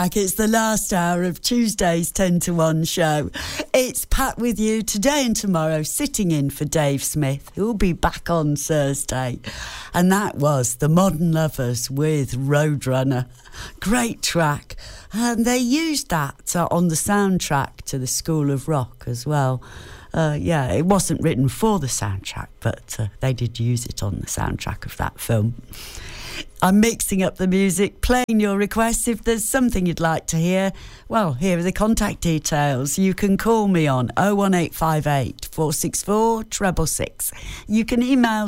It's the last hour of Tuesday's 10 to 1 show. It's Pat with you today and tomorrow, sitting in for Dave Smith, who'll be back on Thursday. And that was The Modern Lovers with Roadrunner. Great track. And they used that on the soundtrack to the School of Rock as well. It wasn't written for the soundtrack, but they did use it on the soundtrack of that film. I'm mixing up the music, playing your requests. If there's something you'd like to hear, well, here are the contact details. You can call me on 01858 464 666. You can email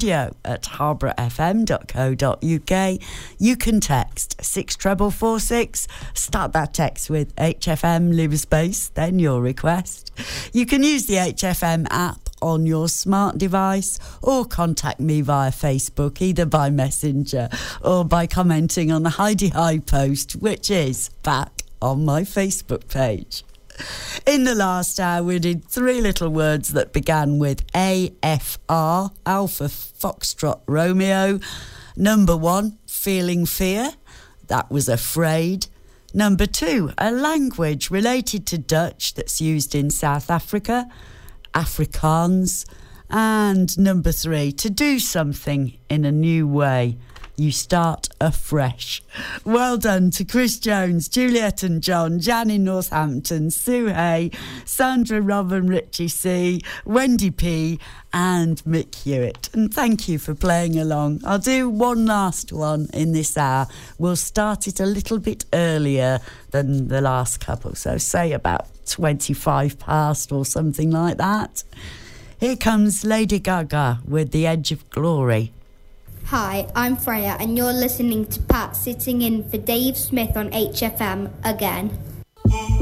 studio@harbourfm.co.uk. You can text 64446. Start that text with HFM, leave a space, then your request. You can use the HFM app on your smart device or contact me via Facebook, either by Messenger or by commenting on the Heidi High post, which is back on my Facebook page. In the last hour, we did three little words that began with AFR, Alpha Foxtrot Romeo. Number 1, feeling fear. That was afraid. Number 2, a language related to Dutch that's used in South Africa, Afrikaans. And number 3, to do something in a new way. You start afresh. Well done to Chris Jones, Juliet and John, Jan in Northampton, Sue Hay, Sandra, Robin, Richie C, Wendy P and Mick Hewitt. And thank you for playing along. I'll do one last one in this hour. We'll start it a little bit earlier than the last couple, so say about 25 past or something like that. Here comes Lady Gaga with The Edge of Glory. Hi, I'm Freya and you're listening to Pat sitting in for Dave Smith on HFM again.